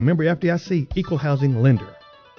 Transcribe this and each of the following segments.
Member FDIC, equal housing lender.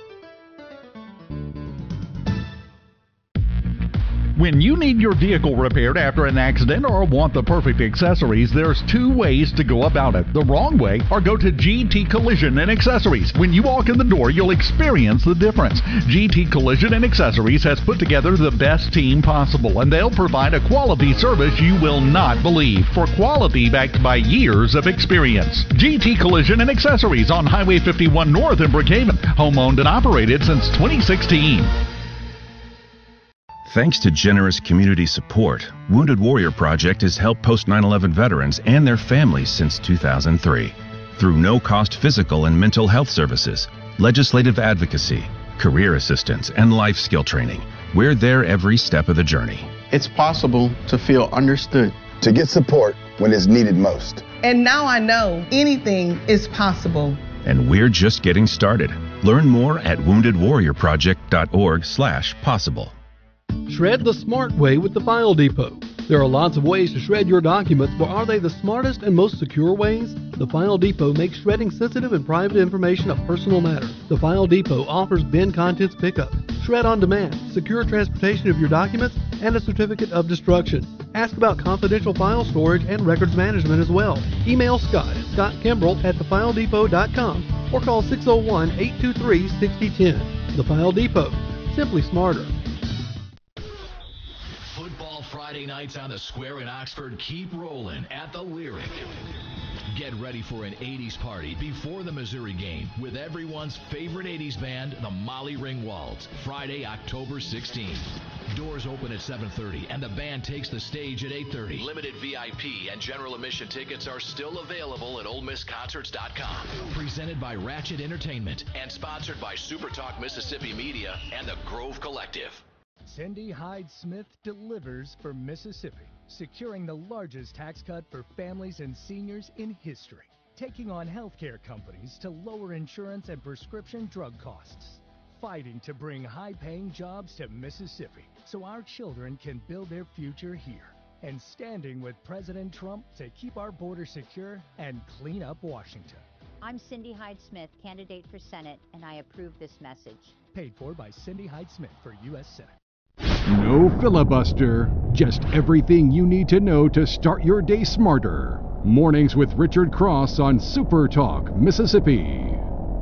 When you need your vehicle repaired after an accident or want the perfect accessories, there's two ways to go about it. The wrong way, or go to GT Collision and Accessories. When you walk in the door, you'll experience the difference. GT Collision and Accessories has put together the best team possible, and they'll provide a quality service you will not believe, for quality backed by years of experience. GT Collision and Accessories on Highway 51 North in Brookhaven. Home owned and operated since 2016. Thanks to generous community support, Wounded Warrior Project has helped post 9/11 veterans and their families since 2003. Through no-cost physical and mental health services, legislative advocacy, career assistance, and life skill training, we're there every step of the journey. It's possible to feel understood. To get support when it's needed most. And now I know anything is possible. And we're just getting started. Learn more at woundedwarriorproject.org/possible. Shred the smart way with the File Depot. There are lots of ways to shred your documents, but are they the smartest and most secure ways? The File Depot makes shredding sensitive and private information a personal matter. The File Depot offers bin contents pickup, shred on demand, secure transportation of your documents, and a certificate of destruction. Ask about confidential file storage and records management as well. Email Scott at scottkimbrough@thefiledepot.com or call 601-823-6010. The File Depot. Simply smarter. Friday nights on the Square in Oxford keep rolling at the Lyric. Get ready for an 80s party before the Missouri game with everyone's favorite 80s band, the Molly Ringwalds, Friday, October 16th. Doors open at 7:30 and the band takes the stage at 8:30. Limited VIP and general admission tickets are still available at OleMissConcerts.com. Presented by Ratchet Entertainment and sponsored by SuperTalk Mississippi Media and the Grove Collective. Cindy Hyde Smith delivers for Mississippi, securing the largest tax cut for families and seniors in history, taking on healthcare companies to lower insurance and prescription drug costs, fighting to bring high-paying jobs to Mississippi so our children can build their future here, and standing with President Trump to keep our border secure and clean up Washington. I'm Cindy Hyde Smith, candidate for Senate, and I approve this message. Paid for by Cindy Hyde Smith for U.S. Senate. No filibuster, just everything you need to know to start your day smarter. Mornings with Richard Cross on Super Talk, Mississippi.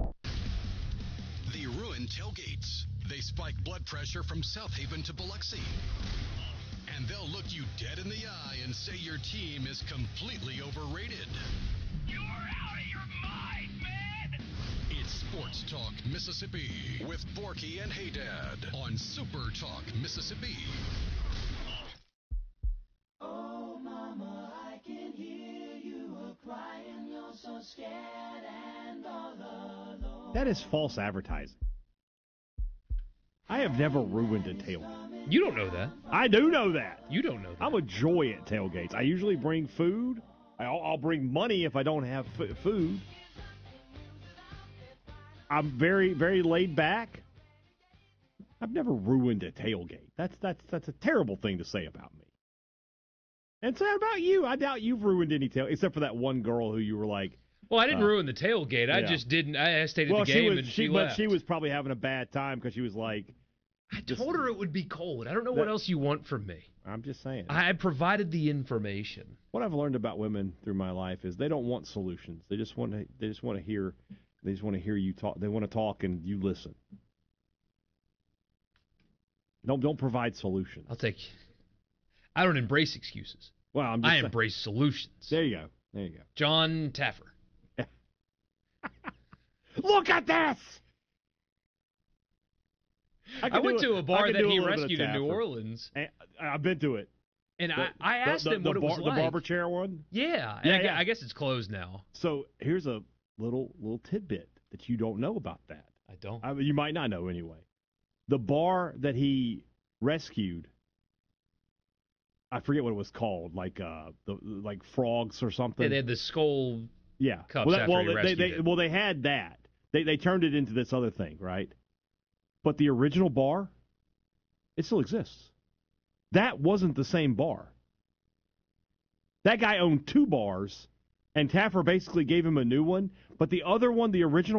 The ruined tailgates. They spike blood pressure from South Haven to Biloxi. And they'll look you dead in the eye and say your team is completely overrated. You're out of your mind, man! It's Sports Talk Mississippi with Borky and Haydad on Super Talk Mississippi. Oh, mama, I can hear you crying. You're so scared and all alone. That is false advertising. I have never ruined a tailgate. You don't know that. I do know that. You don't know that. I'm a joy at tailgates. I usually bring food. I'll bring money if I don't have food. I'm very, very laid back. I've never ruined a tailgate. That's a terrible thing to say about me. And say about you. I doubt you've ruined any tailgate, except for that one girl who you were like. Well, I didn't ruin the tailgate. I just didn't. I stayed at the game and she left. But she was probably having a bad time because she was like. I told her it would be cold. I don't know what else you want from me. I'm just saying. I provided the information. What I've learned about women through my life is they don't want solutions. They just want to hear. They just want to hear you talk. They want to talk and you listen. Don't provide solutions. I don't embrace excuses. Well, I embrace solutions. There you go. John Taffer. Look at this! I went to a bar that he rescued in New Orleans. I've been to it. And I asked him what it was like. The barber chair one? Yeah. I guess it's closed now. So here's a little tidbit that you don't know about that. I don't. You might not know anyway. The bar that he rescued, I forget what it was called, like frogs or something. Yeah, they had the skull cups they had that. They turned it into this other thing, right? But the original bar, it still exists. That wasn't the same bar. That guy owned two bars And Taffer basically gave him a new one, but the other one, the original